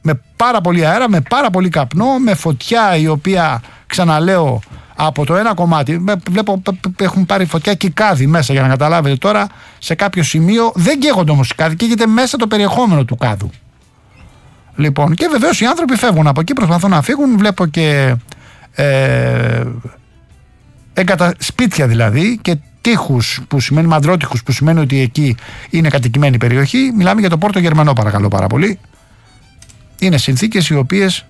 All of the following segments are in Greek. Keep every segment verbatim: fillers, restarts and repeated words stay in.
με πάρα πολύ αέρα, με πάρα πολύ καπνό, με φωτιά η οποία, ξαναλέω, από το ένα κομμάτι, βλέπω έχουν πάρει φωτιά και κάδι μέσα, για να καταλάβετε τώρα, σε κάποιο σημείο δεν καίγονται όμως οι κάδοι, καίγεται μέσα το περιεχόμενο του κάδου. Λοιπόν, και βεβαίως οι άνθρωποι φεύγουν από εκεί, προσπαθούν να φύγουν, βλέπω και ε, εγκατα... σπίτια δηλαδή και τείχους, που σημαίνει μαντρότυχους, που σημαίνει ότι εκεί είναι κατοικημένη περιοχή. Μιλάμε για το Πόρτο Γερμανό, παρακαλώ πάρα πολύ. Είναι συνθήκες οι οποίες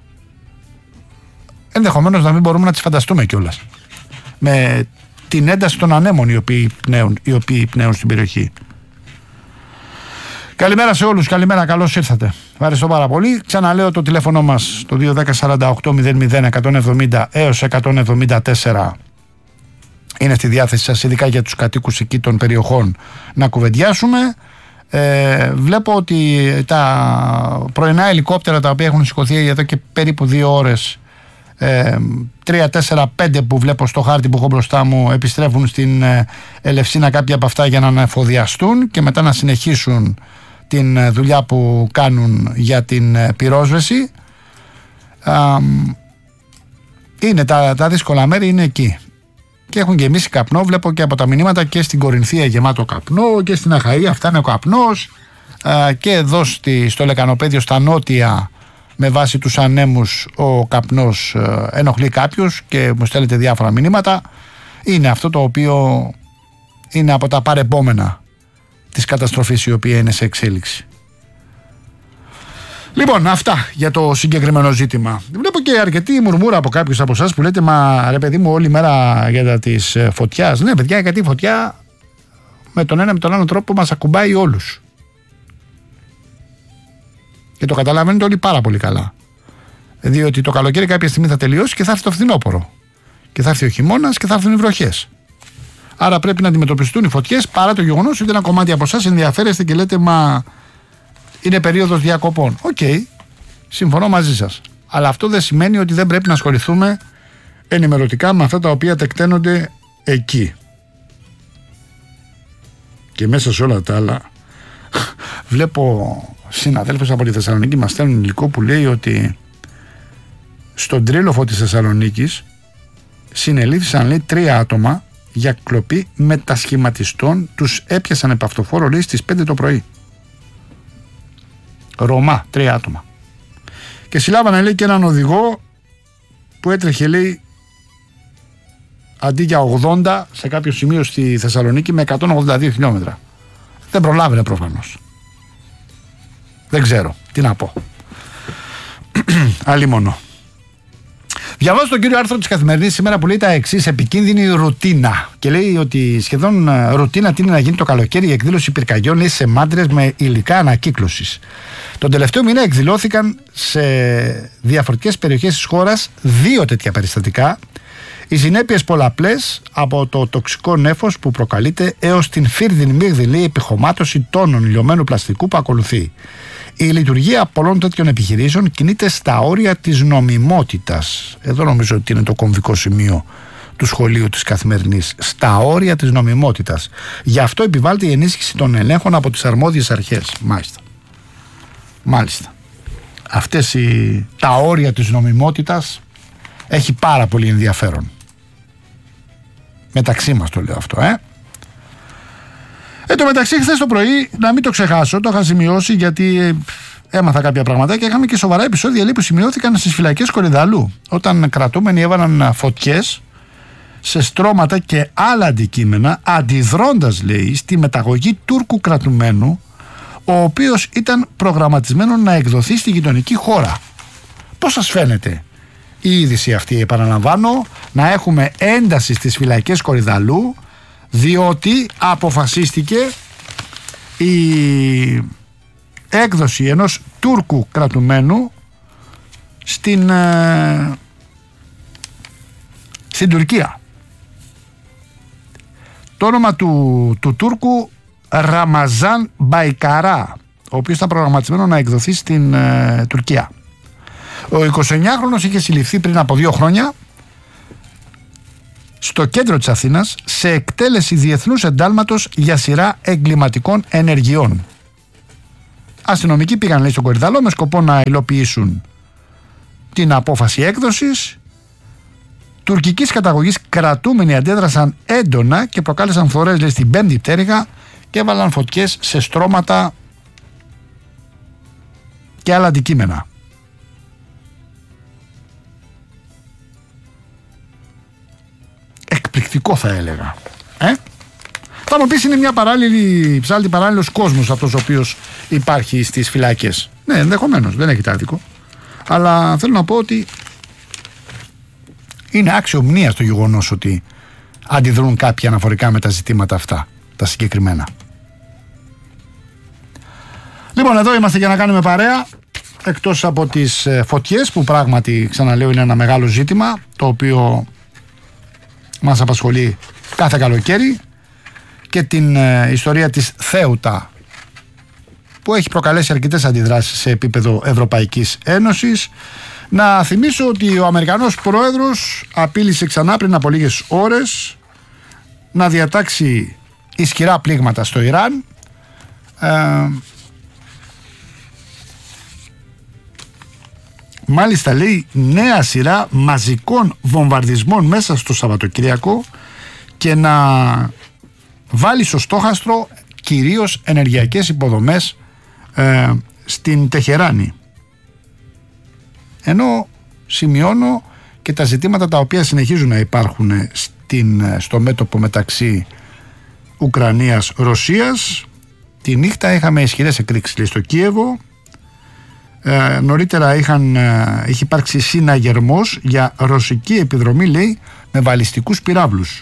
ενδεχομένως να μην μπορούμε να τις φανταστούμε κιόλας, με την ένταση των ανέμων οι οποίοι πνέουν, οι οποίοι πνέουν στην περιοχή. Καλημέρα σε όλους, καλημέρα, καλώς ήρθατε. Ευχαριστώ πάρα πολύ. Ξαναλέω το τηλέφωνο μας, το δύο ένα μηδέν σαράντα οκτώ μηδέν μηδέν εκατόν εβδομήντα έως εκατόν εβδομήντα τέσσερα. Είναι στη διάθεση σας, ειδικά για τους κατοίκους εκεί των περιοχών, να κουβεντιάσουμε. Ε, βλέπω ότι τα πρωινά ελικόπτερα τα οποία έχουν σηκωθεί εδώ και περίπου δύο ώρες, ε, τρία, τέσσερα, πέντε που βλέπω στο χάρτη που έχω μπροστά μου, επιστρέφουν στην ε, Ελευσίνα, κάποια από αυτά για να αναφοδιαστούν και μετά να συνεχίσουν την ε, δουλειά που κάνουν για την ε, πυρόσβεση. Ε, είναι τα, τα δύσκολα μέρη είναι εκεί. Και έχουν γεμίσει καπνό, βλέπω και από τα μηνύματα, και στην Κορινθία γεμάτο καπνό, και στην Αχαΐα φτάνει ο καπνός, και εδώ στη, στο Λεκανοπέδιο στα νότια, με βάση τους ανέμους, ο καπνός ενοχλεί κάποιους και μου στέλνετε διάφορα μηνύματα. Είναι αυτό το οποίο είναι από τα παρεπόμενα της καταστροφής η οποία είναι σε εξέλιξη. Λοιπόν, αυτά για το συγκεκριμένο ζήτημα. Βλέπω και αρκετή μουρμούρα από κάποιους από εσάς που λέτε, μα ρε παιδί μου, όλη μέρα για τις φωτιάς. Ναι, παιδιά, γιατί η φωτιά με τον ένα με τον άλλο τρόπο μας ακουμπάει όλους. Και το καταλαβαίνετε όλοι πάρα πολύ καλά. Διότι το καλοκαίρι κάποια στιγμή θα τελειώσει και θα έρθει το φθινόπωρο. Και θα έρθει ο χειμώνας και θα έρθουν οι βροχές. Άρα πρέπει να αντιμετωπιστούν οι φωτιές, παρά το γεγονός ότι ένα κομμάτι από εσάς ενδιαφέρεστε και λέτε, μα είναι περίοδος διακοπών. Οκ, okay, συμφωνώ μαζί σας. Αλλά αυτό δεν σημαίνει ότι δεν πρέπει να ασχοληθούμε ενημερωτικά με αυτά τα οποία τεκταίνονται εκεί. Και μέσα σε όλα τα άλλα, βλέπω συναδέλφους από τη Θεσσαλονίκη μας στέλνουν υλικό που λέει ότι στον Τρίλοφο της Θεσσαλονίκης συνελήφθησαν, λέει, τρία άτομα για κλοπή μετασχηματιστών. Τους έπιασαν επ' αυτοφόρο, λέει, στις πέντε το πρωί. Ρωμά, τρία άτομα. Και συλλάβανε, λέει, και έναν οδηγό που έτρεχε, λέει, αντί για ογδόντα σε κάποιο σημείο στη Θεσσαλονίκη, με εκατόν ογδόντα δύο χιλιόμετρα. Δεν προλάβαινε προφανώς. Δεν ξέρω τι να πω. Αλίμονο. Διαβάζω τον κύριο άρθρο της Καθημερινής σήμερα που λέει τα εξής: επικίνδυνη ρουτίνα. Και λέει ότι σχεδόν ρουτίνα τείνει να γίνει το καλοκαίρι η εκδήλωση πυρκαγιών, λέει, σε μάντρες με υλικά ανακύκλωσης. Τον τελευταίο μήνα εκδηλώθηκαν σε διαφορετικές περιοχές της χώρας δύο τέτοια περιστατικά. Οι συνέπειες πολλαπλές, από το τοξικό νέφος που προκαλείται έως την φύρδινη μίγδηλη επιχωμάτωση τόνων λιωμένου πλαστικού που ακολουθεί. Η λειτουργία πολλών τέτοιων επιχειρήσεων κινείται στα όρια της νομιμότητας. Εδώ νομίζω ότι είναι το κομβικό σημείο του σχολείου της Καθημερινής. Στα όρια της νομιμότητας. Γι' αυτό επιβάλλεται η ενίσχυση των ελέγχων από τις αρμόδιες αρχές. Μάλιστα. Μάλιστα. Αυτές οι, τα όρια της νομιμότητας έχει πάρα πολύ ενδιαφέρον. Μεταξύ μας το λέω αυτό, ε. Εν τω μεταξύ, χθες το πρωί, να μην το ξεχάσω, το είχα σημειώσει γιατί έμαθα κάποια πράγματα και είχαμε και σοβαρά επεισόδια, λέει, που σημειώθηκαν στις φυλακές Κορυδαλού, όταν κρατούμενοι έβαλαν φωτιές σε στρώματα και άλλα αντικείμενα, αντιδρώντας, λέει, στη μεταγωγή Τούρκου κρατουμένου, ο οποίος ήταν προγραμματισμένο να εκδοθεί στη γειτονική χώρα. Πώς σας φαίνεται η είδηση αυτή? Επαναλαμβάνω, να έχουμε ένταση στις φυλακές Κορυδαλού, διότι αποφασίστηκε η έκδοση ενός Τούρκου κρατουμένου στην, ε, στην Τουρκία. Το όνομα του, του Τούρκου Ραμαζάν Μπαϊκαρά, ο οποίος ήταν προγραμματισμένο να εκδοθεί στην ε, Τουρκία. Ο εικοσιεννιάχρονος είχε συλληφθεί πριν από δύο χρόνια στο κέντρο της Αθήνας σε εκτέλεση διεθνούς εντάλματος για σειρά εγκληματικών ενεργειών. Αστυνομικοί πήγαν, λέει, στον Κορυδαλό με σκοπό να υλοποιήσουν την απόφαση έκδοσης. Τουρκικής καταγωγής κρατούμενοι αντέδρασαν έντονα και προκάλεσαν φθορές, λέει, στην πέμπτη πτέρυγα και έβαλαν φωτιές σε στρώματα και άλλα αντικείμενα. Εκπληκτικό θα έλεγα. Ε? Θα μου πεις, είναι μια παράλληλη, ψάλτη παράλληλος κόσμος αυτός ο οποίος υπάρχει στις φυλάκες. Ναι, ενδεχομένως, δεν έχετε άδικο. Αλλά θέλω να πω ότι είναι άξιο μνήας το γεγονός ότι αντιδρούν κάποιοι αναφορικά με τα ζητήματα αυτά, τα συγκεκριμένα. Λοιπόν, εδώ είμαστε για να κάνουμε παρέα, εκτός από τις φωτιές που πράγματι, ξαναλέω, είναι ένα μεγάλο ζήτημα το οποίο μας απασχολεί κάθε καλοκαίρι, και την ε, ιστορία της Θέουτα που έχει προκαλέσει αρκετές αντιδράσεις σε επίπεδο Ευρωπαϊκής Ένωσης. Να θυμίσω ότι ο Αμερικανός πρόεδρος απείλησε ξανά πριν από λίγες ώρες να διατάξει ισχυρά πλήγματα στο Ιράν. Ε, μάλιστα, λέει, νέα σειρά μαζικών βομβαρδισμών μέσα στο Σαββατοκύριακο και να βάλει στο στόχαστρο κυρίως ενεργειακές υποδομές ε, στην Τεχεράνη. Ενώ σημειώνω και τα ζητήματα τα οποία συνεχίζουν να υπάρχουν στην, στο μέτωπο μεταξύ Ουκρανίας-Ρωσίας. Τη νύχτα είχαμε ισχυρές εκρήξεις στο Κίεβο. Ε, νωρίτερα είχαν, ε, είχε υπάρξει συναγερμός για ρωσική επιδρομή, λέει, με βαλιστικούς πυράβλους.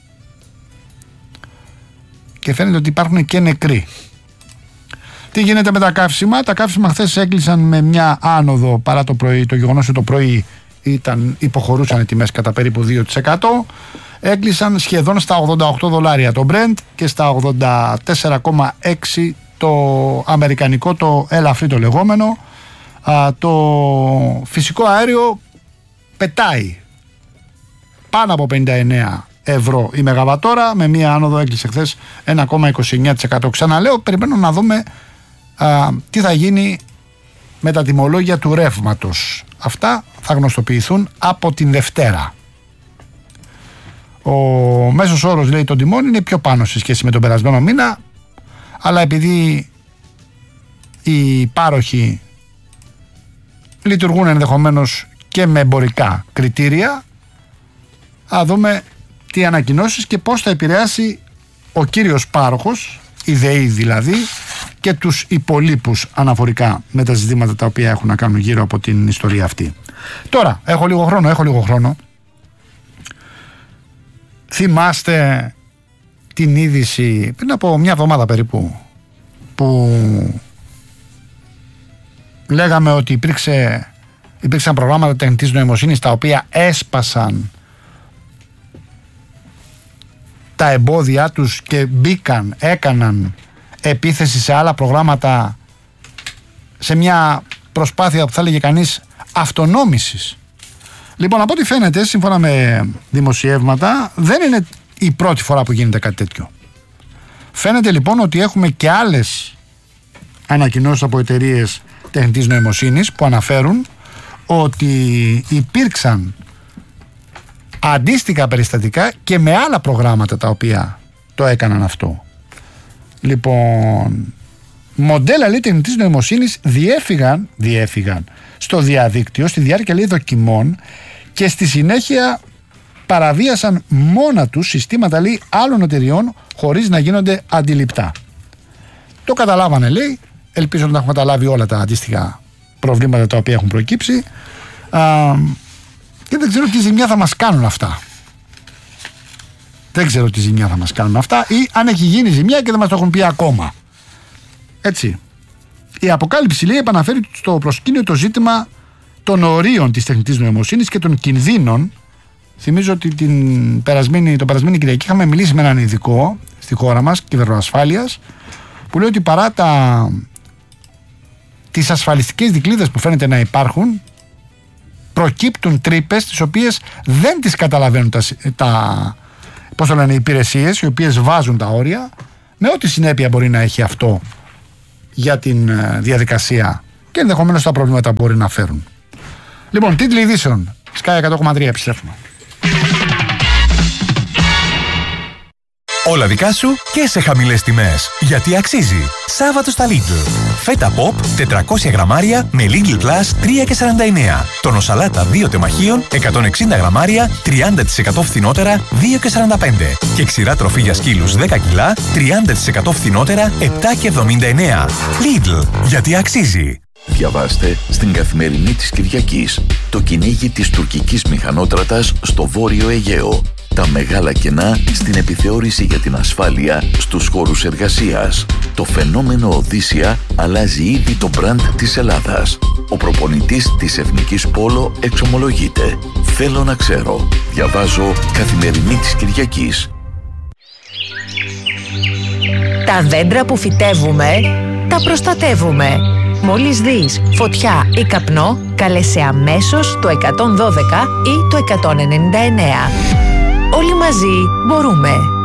Και φαίνεται ότι υπάρχουν και νεκροί. Τι γίνεται με τα καύσιμα? Τα καύσιμα χθες έκλεισαν με μια άνοδο, παρά το πρωί, το γεγονός ότι το πρωί ήταν, υποχωρούσαν οι τιμές κατά περίπου δύο τοις εκατό. Έκλεισαν σχεδόν στα ογδόντα οκτώ δολάρια το Brent και στα ογδόντα τέσσερα κόμμα έξι το αμερικανικό, το ελαφρύ το λεγόμενο. Α, το φυσικό αέριο πετάει πάνω από πενήντα εννέα ευρώ η μεγαβατόρα, με μία άνοδο, έκλεισε χθες ένα κόμμα είκοσι εννέα τοις εκατό. Ξαναλέω, περιμένω να δούμε α, τι θα γίνει με τα τιμολόγια του ρεύματος. Αυτά θα γνωστοποιηθούν από την Δευτέρα. Ο μέσος όρος, λέει, των τιμών είναι πιο πάνω σε σχέση με τον περασμένο μήνα, αλλά επειδή οι πάροχοι λειτουργούν ενδεχομένως και με εμπορικά κριτήρια, θα δούμε τι ανακοινώσεις και πώς θα επηρεάσει ο κύριος πάροχος, η ΔΕΗ δηλαδή, και τους υπολείπους αναφορικά με τα ζητήματα τα οποία έχουν να κάνουν γύρω από την ιστορία αυτή. Τώρα, έχω λίγο χρόνο, έχω λίγο χρόνο. Θυμάστε την είδηση πριν από μια εβδομάδα περίπου που λέγαμε ότι υπήρξε, υπήρξαν προγράμματα τεχνητής νοημοσύνης τα οποία έσπασαν τα εμπόδια τους και μπήκαν, έκαναν επίθεση σε άλλα προγράμματα, σε μια προσπάθεια που θα έλεγε κανείς αυτονόμησης. Λοιπόν, από ό,τι φαίνεται, σύμφωνα με δημοσιεύματα, δεν είναι η πρώτη φορά που γίνεται κάτι τέτοιο. Φαίνεται λοιπόν ότι έχουμε και άλλες ανακοινώσεις από εταιρείες τεχνητής νοημοσύνης που αναφέρουν ότι υπήρξαν αντίστοιχα περιστατικά και με άλλα προγράμματα τα οποία το έκαναν αυτό. Λοιπόν, μοντέλα, λέει, τεχνητής νοημοσύνης διέφυγαν, διέφυγαν στο διαδίκτυο στη διάρκεια, λέει, δοκιμών και στη συνέχεια παραβίασαν μόνα τους συστήματα, λέει, άλλων εταιριών χωρίς να γίνονται αντιληπτά. Το καταλάβανε, λέει, ελπίζω να έχουν καταλάβει όλα τα αντίστοιχα προβλήματα τα οποία έχουν προκύψει. Α, και δεν ξέρω τι ζημιά θα μας κάνουν αυτά. Δεν ξέρω τι ζημιά θα μας κάνουν αυτά ή αν έχει γίνει ζημιά και δεν μας το έχουν πει ακόμα. Έτσι. Η αποκάλυψη, λέει, επαναφέρει στο προσκήνιο το ζήτημα των ορίων της τεχνητής νοημοσύνης και των κινδύνων. Θυμίζω ότι την περασμένη, το περασμένη Κυριακή είχαμε μιλήσει με έναν ειδικό στη χώρα μας, κυβερνοασφάλειας, που λέει ότι παρά τα, τις ασφαλιστικές δικλείδες που φαίνεται να υπάρχουν, προκύπτουν τρύπες τις οποίες δεν τις καταλαβαίνουν τα, τα, πώς το λένε, οι υπηρεσίες, οι οποίες βάζουν τα όρια, με ό,τι συνέπεια μπορεί να έχει αυτό για την διαδικασία και ενδεχομένως τα προβλήματα που μπορεί να φέρουν. Λοιπόν, τίτλοι ειδήσεων. Sky εκατό κόμμα τρία, επιστρέφουμε. Όλα δικά σου και σε χαμηλές τιμές. Γιατί αξίζει. Σάββατο στα Lidl. Φέτα Pop τετρακόσια γραμμάρια με Lidl Plus τρία και σαράντα εννέα. Τόνο σαλάτα δύο τεμαχίων εκατόν εξήντα γραμμάρια τριάντα τοις εκατό φθηνότερα δύο και σαράντα πέντε. Και ξηρά τροφή για σκύλους δέκα κιλά τριάντα τοις εκατό φθηνότερα επτά και εβδομήντα εννέα. Lidl. Γιατί αξίζει. Διαβάστε στην Καθημερινή της Κυριακής το κυνήγι της τουρκικής μηχανότρατας στο Βόρειο Αιγαίο. Τα μεγάλα κενά στην επιθεώρηση για την ασφάλεια στους χώρους εργασίας. Το φαινόμενο Οδύσσια αλλάζει ήδη το μπραντ της Ελλάδας. Ο προπονητής της Εθνικής Πόλο εξομολογείται. Θέλω να ξέρω. Διαβάζω Καθημερινή της Κυριακής. Τα δέντρα που φυτεύουμε, τα προστατεύουμε. Μόλις δεις φωτιά ή καπνό, κάλεσε αμέσως το εκατόν δώδεκα ή το εκατόν ενενήντα εννέα. Όλοι μαζί μπορούμε.